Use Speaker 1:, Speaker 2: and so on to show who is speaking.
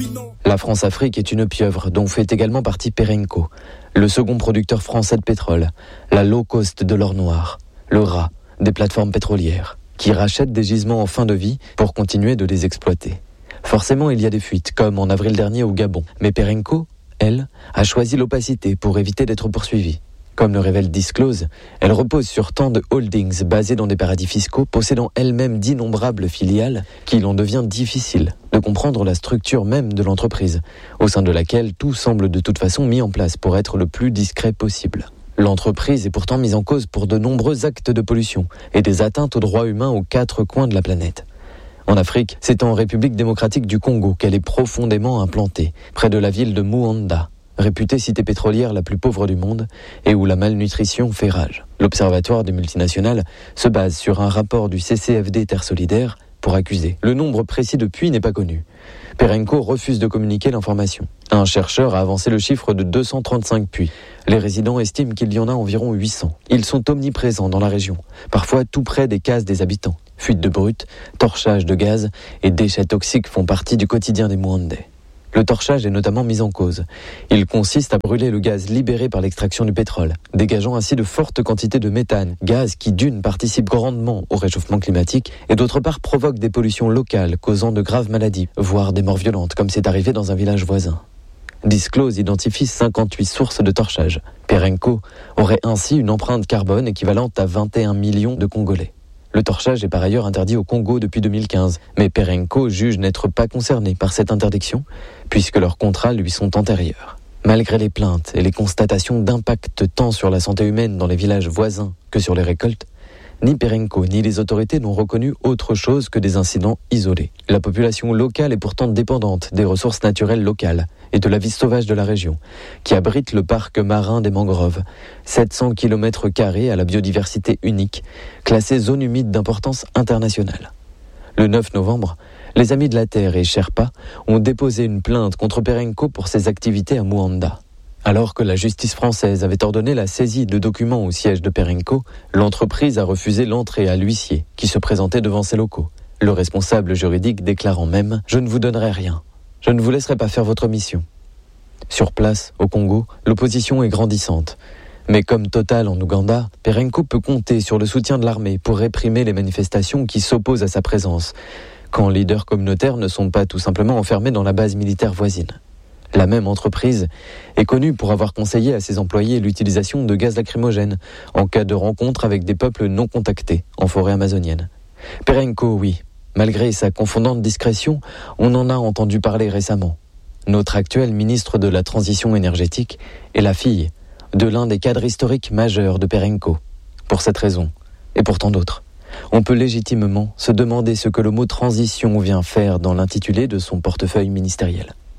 Speaker 1: La France-Afrique est une pieuvre dont fait également partie Perenco, le second producteur français de pétrole, la low cost de l'or noir, le rat des plateformes pétrolières, qui rachètent des gisements en fin de vie pour continuer de les exploiter. Forcément, il y a des fuites, comme en avril dernier au Gabon. Mais Perenco, elle, a choisi l'opacité pour éviter d'être poursuivie. Comme le révèle Disclose, elle repose sur tant de holdings basés dans des paradis fiscaux, possédant elle-même d'innombrables filiales, qu'il en devient difficile de comprendre la structure même de l'entreprise, au sein de laquelle tout semble de toute façon mis en place pour être le plus discret possible. L'entreprise est pourtant mise en cause pour de nombreux actes de pollution et des atteintes aux droits humains aux 4 coins de la planète. En Afrique, c'est en République démocratique du Congo qu'elle est profondément implantée, près de la ville de Muanda, réputée cité pétrolière la plus pauvre du monde et où la malnutrition fait rage. L'Observatoire des multinationales se base sur un rapport du CCFD Terre Solidaire pour accuser. Le nombre précis de puits n'est pas connu. Perenco refuse de communiquer l'information. Un chercheur a avancé le chiffre de 235 puits. Les résidents estiment qu'il y en a environ 800. Ils sont omniprésents dans la région, parfois tout près des cases des habitants. Fuite de brut, torchage de gaz et déchets toxiques font partie du quotidien des Mwandais. Le torchage est notamment mis en cause. Il consiste à brûler le gaz libéré par l'extraction du pétrole, dégageant ainsi de fortes quantités de méthane, gaz qui d'une participe grandement au réchauffement climatique et d'autre part provoque des pollutions locales causant de graves maladies, voire des morts violentes comme c'est arrivé dans un village voisin. Disclose identifie 58 sources de torchage. Perenco aurait ainsi une empreinte carbone équivalente à 21 millions de Congolais. Le torchage est par ailleurs interdit au Congo depuis 2015, mais Perenco juge n'être pas concerné par cette interdiction, puisque leurs contrats lui sont antérieurs. Malgré les plaintes et les constatations d'impact tant sur la santé humaine dans les villages voisins que sur les récoltes, ni Perenco ni les autorités n'ont reconnu autre chose que des incidents isolés. La population locale est pourtant dépendante des ressources naturelles locales et de la vie sauvage de la région, qui abrite le parc marin des mangroves, 700 km² à la biodiversité unique, classée zone humide d'importance internationale. Le 9 novembre, les Amis de la Terre et Sherpa ont déposé une plainte contre Perenco pour ses activités à Muanda. Alors que la justice française avait ordonné la saisie de documents au siège de Perenco, l'entreprise a refusé l'entrée à l'huissier qui se présentait devant ses locaux. Le responsable juridique déclarant même « Je ne vous donnerai rien. Je ne vous laisserai pas faire votre mission ». Sur place, au Congo, l'opposition est grandissante. Mais comme Total en Ouganda, Perenco peut compter sur le soutien de l'armée pour réprimer les manifestations qui s'opposent à sa présence, quand les leaders communautaires ne sont pas tout simplement enfermés dans la base militaire voisine. La même entreprise est connue pour avoir conseillé à ses employés l'utilisation de gaz lacrymogène en cas de rencontre avec des peuples non contactés en forêt amazonienne. Perenco, oui, malgré sa confondante discrétion, on en a entendu parler récemment. Notre actuel ministre de la Transition énergétique est la fille de l'un des cadres historiques majeurs de Perenco. Pour cette raison, et pour tant d'autres, on peut légitimement se demander ce que le mot transition vient faire dans l'intitulé de son portefeuille ministériel.